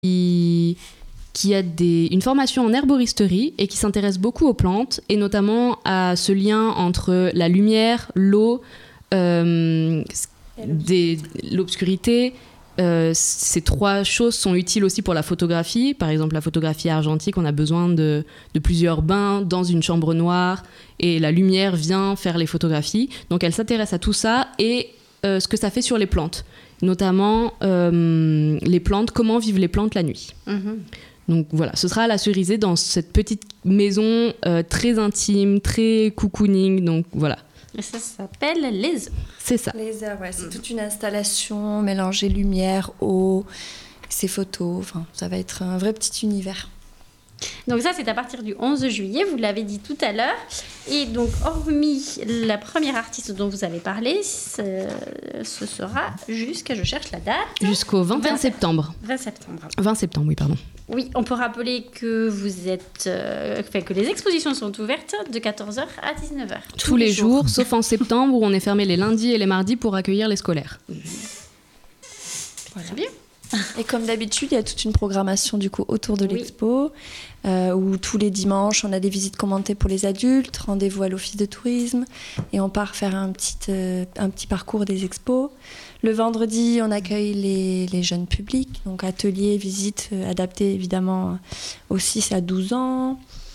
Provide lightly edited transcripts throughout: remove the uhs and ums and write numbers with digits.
qui a une formation en herboristerie et qui s'intéresse beaucoup aux plantes et notamment à ce lien entre la lumière, l'eau, l'obscurité. Ces trois choses sont utiles aussi pour la photographie. Par exemple, la photographie argentique, on a besoin de plusieurs bains dans une chambre noire et la lumière vient faire les photographies. Donc elle s'intéresse à tout ça et ce que ça fait sur les plantes, notamment les plantes, comment vivent les plantes la nuit. Donc voilà, ce sera à la Cerisée dans cette petite maison très intime, très cocooning, donc voilà. Et ça s'appelle les œufs. C'est ça. Les œufs, ouais, c'est toute une installation, mélanger lumière, eau, ses photos, enfin, ça va être un vrai petit univers. Donc ça, c'est à partir du 11 juillet, vous l'avez dit tout à l'heure. Et donc, hormis la première artiste dont vous avez parlé, ce sera jusqu'à, je cherche la date... Jusqu'au 21 septembre. 20 septembre. 20 septembre, oui, pardon. Oui, on peut rappeler que vous êtes... que les expositions sont ouvertes de 14h à 19h. Tous les jours, sauf en septembre, où on est fermé les lundis et les mardis pour accueillir les scolaires. Voilà. Très bien. Et comme d'habitude, il y a toute une programmation du coup autour de l'expo, où tous les dimanches, on a des visites commentées pour les adultes, rendez-vous à l'office de tourisme, et on part faire un petit parcours des expos. Le vendredi, on accueille les jeunes publics, donc ateliers, visites adaptées évidemment aux 6 à 12 ans.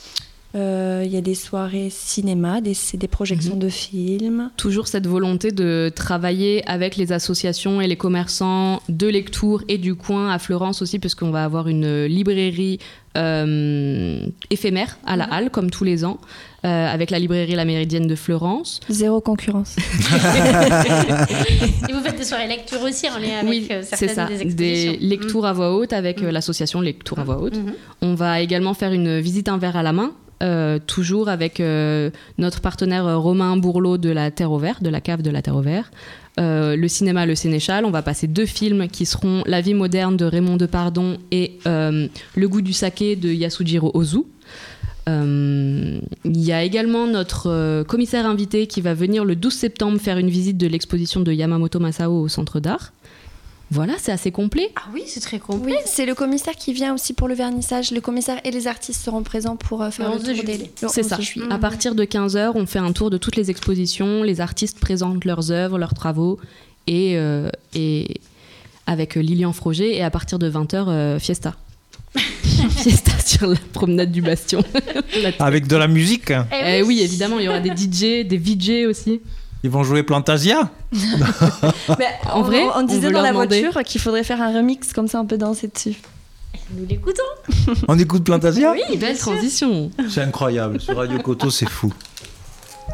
Il y a des soirées cinéma, des projections de films. Toujours cette volonté de travailler avec les associations et les commerçants de Lectoure et du coin à Fleurance aussi, puisqu'on va avoir une librairie éphémère à la Halle, comme tous les ans, avec la librairie La Méridienne de Fleurance. Zéro concurrence. Et vous faites des soirées lecture aussi en lien avec certaines des expositions. Des lectures à voix haute avec l'association Lecture à voix haute. On va également faire une visite un verre à la main, toujours avec notre partenaire Romain Bourlot de la Terre au Vert, de la cave de la Terre au Vert. Le cinéma Le Sénéchal, on va passer 2 films qui seront La vie moderne de Raymond Depardon et Le goût du saké de Yasujiro Ozu. Il y a également notre commissaire invité qui va venir le 12 septembre faire une visite de l'exposition de Yamamoto Masao au Centre d'Art. Voilà, c'est assez complet. Ah oui, c'est très complet. Oui, c'est le commissaire qui vient aussi pour le vernissage. Le commissaire et les artistes seront présents pour faire le tour des... C'est ça. À partir de 15h, on fait un tour de toutes les expositions. Les artistes présentent leurs œuvres, leurs travaux. Et avec Lilian Froger. Et à partir de 20h, fiesta. Fiesta sur la promenade du Bastion. Avec de la musique. Oui, évidemment, il y aura des DJ, des VJ aussi. Ils vont jouer Plantasia. En vrai, on disait dans la voiture qu'il faudrait faire un remix, comme ça on peut danser dessus. Nous l'écoutons. On écoute Plantasia ? Oui, belle transition. C'est incroyable. Sur Radio Koto, c'est fou.